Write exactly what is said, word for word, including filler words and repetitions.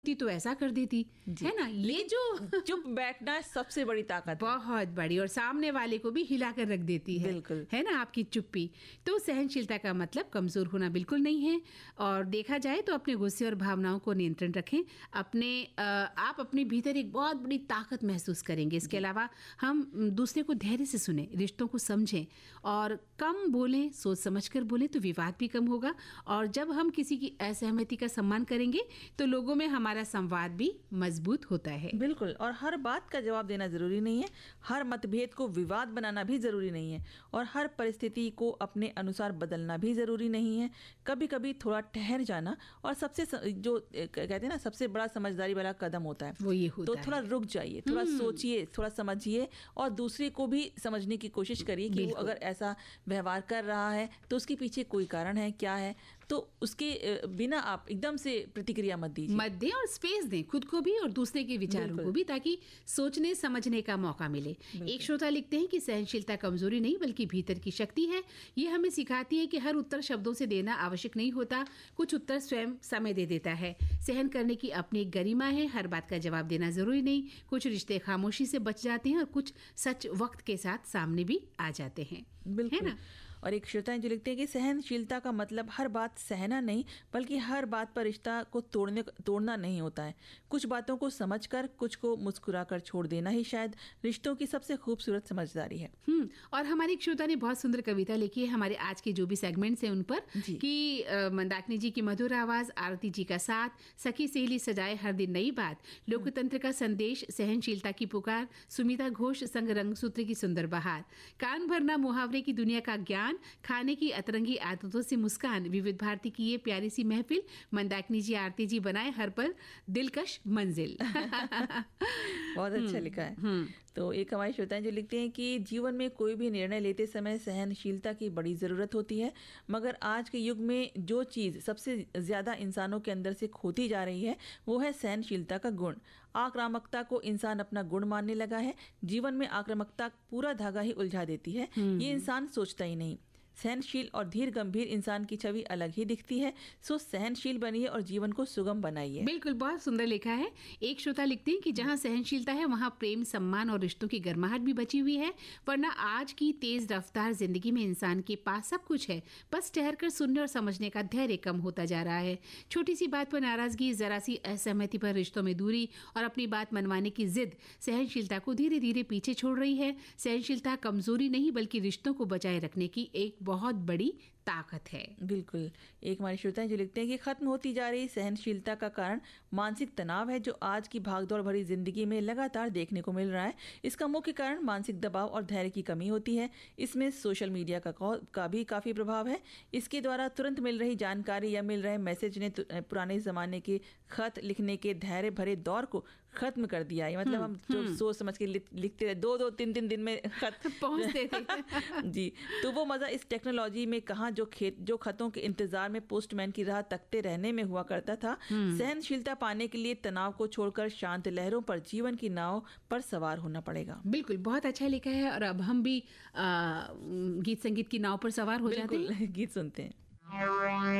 तो ऐसा कर देती है ना। ये जो चुप बैठना सबसे बड़ी ताकत बहुत बड़ी, और सामने वाले को भी हिला कर रख देती है, बिल्कुल है ना आपकी चुप्पी। तो सहनशीलता का मतलब कमजोर होना बिल्कुल नहीं है। और देखा जाए तो अपने गुस्से और भावनाओं को नियंत्रण रखें। अपने आप अपने भीतर एक बहुत बड़ी ताकत महसूस करेंगे। इसके अलावा हम दूसरे को धैर्य से सुने, रिश्तों को समझें और कम बोलें, सोच समझ कर बोलें तो विवाद भी कम होगा। और जब हम किसी की असहमति का सम्मान करेंगे तो लोगों में हमारा संवाद भी मजबूत होता है। बिल्कुल। और हर बात का जवाब देना जरूरी नहीं है, हर मतभेद को विवाद बनाना भी जरूरी नहीं है, और हर परिस्थिति को अपने अनुसार बदलना भी जरूरी नहीं है। कभी कभी थोड़ा ठहर जाना और सबसे जो कहते हैं ना सबसे बड़ा समझदारी वाला कदम होता है वो ये होता तो थोड़ा है। रुक जाइए, थोड़ा सोचिए, थोड़ा समझिए और दूसरे को भी समझने की कोशिश करिए कि वो अगर ऐसा व्यवहार कर रहा है तो उसके पीछे कोई कारण है, क्या है। तो उसके बिना आप एकदम से प्रतिक्रिया मत दीजिए, मत दें और स्पेस दें खुद को भी और दूसरे के विचारों को भी, ताकि सोचने समझने का मौका मिले। एक श्रोता लिखते हैं कि सहनशीलता कमजोरी नहीं बल्कि भीतर की शक्ति है। ये हमें सिखाती है कि हर उत्तर शब्दों से देना आवश्यक नहीं होता, कुछ उत्तर स्वयं समय दे देता है। सहन करने की अपनी एक गरिमा है, हर बात का जवाब देना जरूरी नहीं। कुछ रिश्ते खामोशी से बच जाते हैं और कुछ सच वक्त के साथ सामने भी आ जाते हैं, है ना। और एक श्रोता जो लिखते हैं कि सहनशीलता का मतलब हर बात सहना नहीं बल्कि हर बात पर रिश्ता को तोड़ने तोड़ना नहीं होता है। कुछ बातों को समझकर, कुछ को मुस्कुराकर छोड़ देना ही शायद रिश्तों की सबसे खूबसूरत समझदारी है। हम्म और हमारी एक श्रोता ने बहुत सुंदर कविता लिखी है हमारे आज के जो भी सेगमेंट्स हैं उन पर कि मंदाकिनी जी की मधुर आवाज, आरती जी का साथ, सखी सहेली सजाए हर दिन नई बात, लोकतंत्र का संदेश, सहनशीलता की पुकार, सुमिता घोष संग रंगसूत्र की सुंदर बहार, कान भरना मुहावरे की दुनिया का ज्ञान, खाने की अतरंगी आदतों से मुस्कान, विविध भारती की ये प्यारी सी महफिल, मंदाकिनी जी आरती जी बनाए हर पल दिलकश मंजिल। बहुत अच्छा लिखा है। तो एक हमारे श्रोता जो लिखते हैं कि जीवन में कोई भी निर्णय लेते समय सहनशीलता की बड़ी ज़रूरत होती है, मगर आज के युग में जो चीज़ सबसे ज़्यादा इंसानों के अंदर से खोती जा रही है वो है सहनशीलता का गुण। आक्रामकता को इंसान अपना गुण मानने लगा है। जीवन में आक्रामकता पूरा धागा ही उलझा देती है, ये इंसान सोचता ही नहीं। सहनशील और धीर गंभीर इंसान की छवि अलग ही दिखती है। सो सहनशील बनिए और जीवन को सुगम बनाइए। बिल्कुल, बहुत सुंदर लिखा है। एक श्रोता लिखते हैं कि जहाँ सहनशीलता है वहाँ प्रेम, सम्मान और रिश्तों की गर्माहट भी बची हुई है। वरना आज की तेज रफ्तार जिंदगी में इंसान के पास सब कुछ है, बस ठहर कर सुनने और समझने का धैर्य कम होता जा रहा है। छोटी सी बात पर नाराजगी, जरा सी असहमति पर रिश्तों में दूरी और अपनी बात मनवाने की जिद सहनशीलता को धीरे धीरे पीछे छोड़ रही है। सहनशीलता कमजोरी नहीं बल्कि रिश्तों को बचाए रखने की एक बहुत बड़ी ताकत है। बिल्कुल। एक हमारे श्रोता जो लिखते हैं कि खत्म होती जा रही सहनशीलता का कारण मानसिक तनाव है जो आज की भागदौड़ भरी जिंदगी में लगातार देखने को मिल रहा है। इसका मुख्य कारण मानसिक दबाव और धैर्य की कमी होती है। इसमें सोशल मीडिया का का भी काफी प्रभाव है। इसके द्वारा तुरंत मिल रही जानकारी या मिल रहे मैसेज ने पुराने जमाने के खत लिखने के धैर्य भरे दौर को खत्म कर दिया है। मतलब हम जो सोच समझ के लिखते रहे, दो दो तीन तीन दिन में खत पहुंचते थे जी, तो वो मजा इस टेक्नोलॉजी में कहाँ जो खेत जो खतों के इंतजार में पोस्टमैन की राह तकते रहने में हुआ करता था। सहनशीलता पाने के लिए तनाव को छोड़कर शांत लहरों पर जीवन की नाव पर सवार होना पड़ेगा। बिल्कुल, बहुत अच्छा लिखा है। और अब हम भी आ, गीत संगीत की नाव पर सवार हो जाते हैं, गीत सुनते हैं।